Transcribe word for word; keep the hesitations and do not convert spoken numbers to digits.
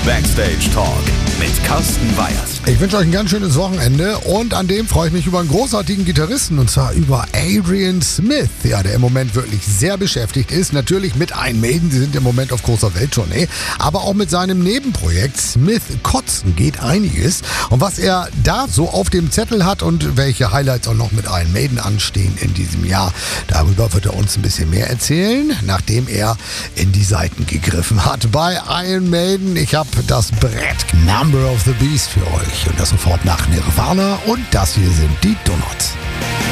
Backstage Talk mit Carsten Weyers. Ich wünsche euch ein ganz schönes Wochenende und an dem freue ich mich über einen großartigen Gitarristen und zwar über Adrian Smith, ja, der im Moment wirklich sehr beschäftigt ist. Natürlich mit Iron Maiden, sie sind im Moment auf großer Welttournee, aber auch mit seinem Nebenprojekt Smith Kotzen geht einiges. Und was er da so auf dem Zettel hat und welche Highlights auch noch mit Iron Maiden anstehen in diesem Jahr, darüber wird er uns ein bisschen mehr erzählen, nachdem er in die Seiten gegriffen hat bei Iron Maiden. Ich habe das Brett Number of the Beast für euch und das sofort nach Nirvana und das hier sind die Donuts.